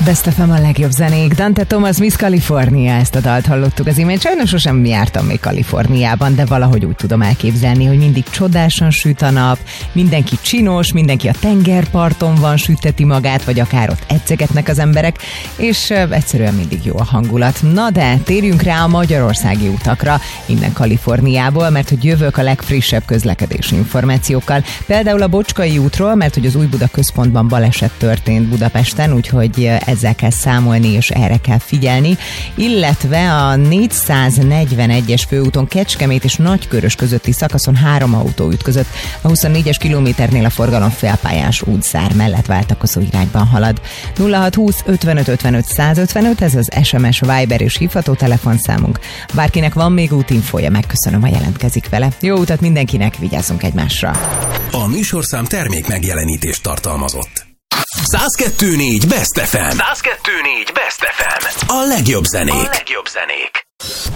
Best FM, a legjobb zenék. Dante Thomas, Miss California, ezt a dalt hallottuk az imént. Sajnos sosem jártam még Kaliforniában, de valahogy úgy tudom elképzelni, hogy mindig csodásan süt a nap, mindenki csinos, mindenki a tengerparton van, süteti magát, vagy akár ott edzegetnek az emberek, és egyszerűen mindig jó a hangulat. Na de térjünk rá a magyarországi utakra, innen Kaliforniából, mert hogy jövök a legfrissebb közlekedési információkkal. Például a Bocskai útról, mert hogy az Újbuda központban baleset történt Budapesten, úgyhogy ezzel kell számolni, és erre kell figyelni, illetve a 441-es főúton Kecskemét és Nagykörös közötti szakaszon 3 autó ütközött. A 24-es kilométernél a forgalom félpályás útzár mellett váltakozó irányban halad. 0620 55 55 155, ez az SMS, Viber és hívható telefonszámunk. Bárkinek van még útinfója, megköszönöm, ha jelentkezik vele. Jó utat mindenkinek, vigyázzunk egymásra! A műsorszám termék megjelenítést tartalmazott. 102.4 Best FM. 102.4 Best FM. A legjobb zenék.